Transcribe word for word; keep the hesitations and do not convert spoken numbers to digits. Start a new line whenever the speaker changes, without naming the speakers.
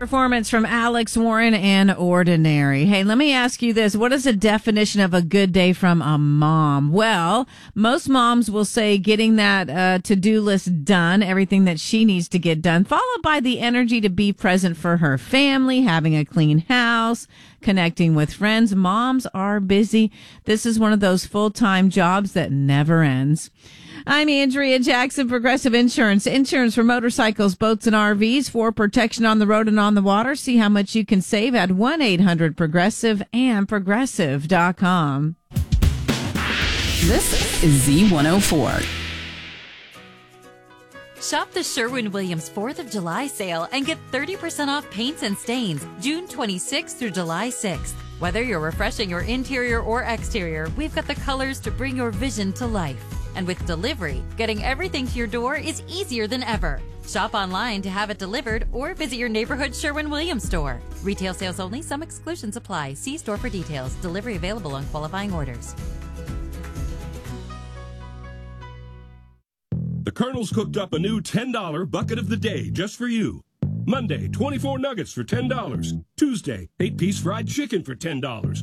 Performance from Alex Warren and Ordinary. Hey, let me ask you this. What is the definition of a good day from a mom? Well, most moms will say getting that uh, to-do list done, everything that she needs to get done, followed by the energy to be present for her family, having a clean house, connecting with friends. Moms are busy. This is one of those full-time jobs that never ends. I'm Andrea Jackson, Progressive Insurance. Insurance for motorcycles, boats, and R Vs for protection on the road and on the water. See how much you can save at one eight hundred progressive and progressive dot com.
This is Z one oh four.
Shop the Sherwin-Williams fourth of July sale and get thirty percent off paints and stains June twenty-sixth through July sixth. Whether you're refreshing your interior or exterior, we've got the colors to bring your vision to life. And with delivery, getting everything to your door is easier than ever. Shop online to have it delivered or visit your neighborhood Sherwin-Williams store. Retail sales only. Some exclusions apply. See store for details. Delivery available on qualifying orders.
The Colonel's cooked up a new ten dollar bucket of the day just for you. Monday, twenty-four nuggets for ten dollars. Tuesday, eight piece fried chicken for ten dollars.